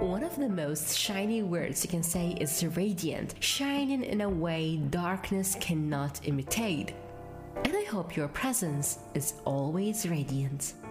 One of the most shiny words you can say is radiant, shining in a way darkness cannot imitate. And I hope your presence is always radiant.